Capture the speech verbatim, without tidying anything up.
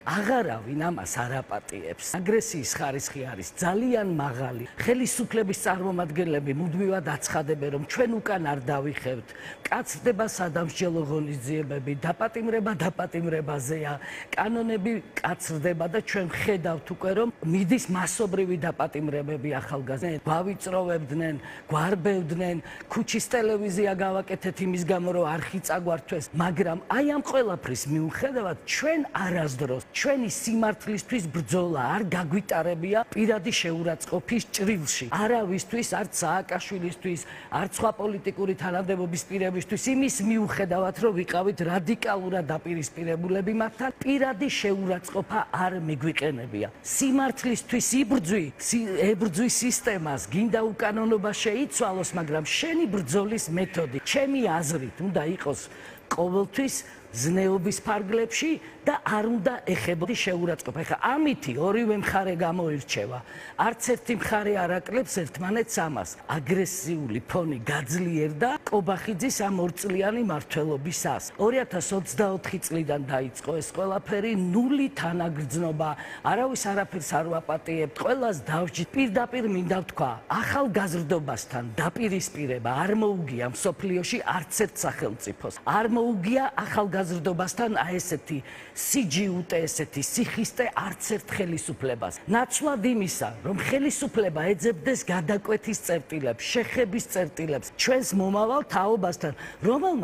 აღარავინ ამას არ აპატიებს. აგრესიის ხარისხი არის ძალიან მაღალი. ხელისუფლების წარმომადგენლები მუდმივად აცხადებენ, რომ ჩვენ უკან არ დავიხევთ. კაცდება სადამსჯელო ღონისძიებები, დაპატიმრება დაპატიმრებაზეა. კანონები კაცრდება და ჩვენ ხედავთ უკვე, რომ მიდის მასობრივი დაპატიმრებები ახალგაზრდებს. გვავიწროვებდნენ, გვარბევდნენ, ქუჩის ტელევიზია გავაკეთეთ იმის გამო, რომ არხი წაგვართვეს, მაგრამ აი ამ ყველაფრის მიუხედავად ჩვენ არასდროს ჩვენი სიმართლისთვის ბრძოლა არ გაგვიტარებია პირადი შეურაცხყოფის ჭრილში. არავისთვის, არც სააკაშვილისთვის, არც სხვა პოლიტიკური თანამდებობის პირებისთვის იმის მიუხედავად, რომ ვიყავით რადიკალურად დაპირისპირებულები მათთან, პირადი შეურაცხყოფა არ მიგვიყენებია. სიმართლისთვის იბრძვი, ებრძვი სისტემას, გინდა უკანონობა შეიცვალოს, მაგრამ შენი ბრძოლის მეთოდი, ჩემი აზრით, უნდა იყოს ყოველთვის ზნეობის ფარგლებში და არ უნდა ეხებოდი შეურაცხყოფა. ეხლა ამითი ორივე მხარე გამოირჩევა. არც ერთი მხარე არ აკლებს ერთმანეთს ამას. აგრესიული ფონი გაძლიერდა კობახიძის ამ ორწლიანი მმართველობისას. ორი ათას ოცდაოთხი წლიდან დაიწყო ეს ყველაფერი, ნული თანაგრძნობა, არავის არაფერს არ ვაპატიებთ, ყველას დავჯით. პირდაპირ მინდა ვთქვა, ახალგაზრდობასთან დაპირისპირება არ მოუგია მსოფლიოში არც ერთ სახელმწიფოს. არ მოუგია ახალგაზრდობასთან აი ესეთი სიჯიუტე, ესეთი სიხისტე არც ერთ ხელისუფლებას. ნაცვლად იმისა, რომ ხელისუფლება ეძებდეს გადაკვეთის წერტილებს, შეხების წერტილებს, ჩვენს მომავალ თაობასთან, რომელმაც